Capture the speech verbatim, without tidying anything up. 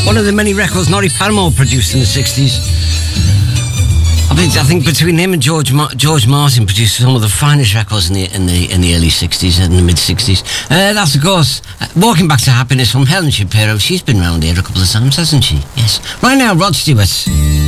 one of the many records Norrie Paramore produced in the sixties. I think, I think between him and George Ma- George Martin produced some of the finest records in the in the in the early sixties and the mid sixties. Uh, that's of course uh, Walking Back to Happiness from Helen Shapiro. She's been round here a couple of times, hasn't she? Yes. Right now, Rod Stewart.